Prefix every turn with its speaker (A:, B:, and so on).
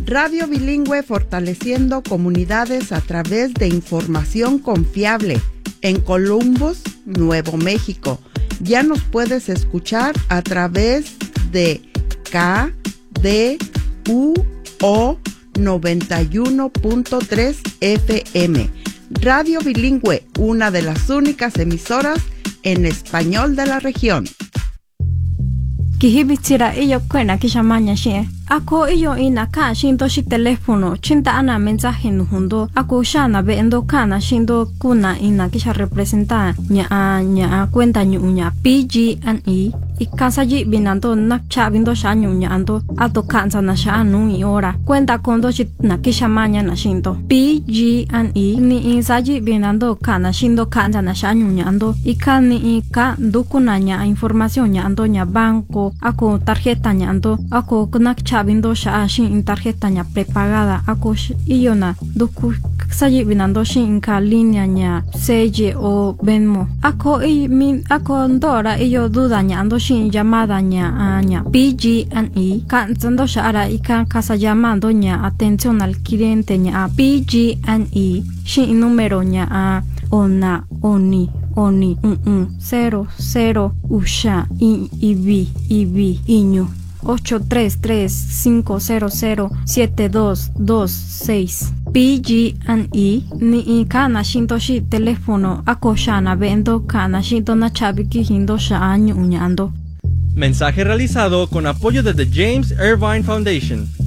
A: Radio Bilingüe, fortaleciendo comunidades a través de información confiable. En Columbus, Nuevo México. Ya nos puedes escuchar a través de KDUO 91.3 FM. Radio Bilingüe, una de las únicas emisoras en español de la región.
B: Kihibitira iyo kwena kishamanya shie. Ako iyo inaka shindo shi telefono chinta ana mensaje nuhundo ako shana be endo kana shindo kuna ina kisha representa nya cuenta nya PG&E ikasaji binando nakcha bindo sha nya ando ato kanza na sha anu iora cuenta kondo shi na kisha manya na shindo PG&E ni insaji binando kana shindo kanza na sha nya ando ikani ika dukuna nya información nya ando nya banco ako tarjeta nya ando ako nakcha vindo sha shin tarjeta nya prepagada ako iyona duku saji binando shin ka línea nya Seye o Venmo ako ako ndora iyo duda nya ando shin llamada nya PG&E kanzando sha ara ikan casa llamando nya atención al cliente nya PG&E shin número nya ona oni 00 usha ibi iño 833-500-7226 PG&E ni kana shinto shi telefono ako shana vendo kana shinto na chabiki hindo sha año uñando.
C: Mensaje realizado con apoyo de The James Irvine Foundation.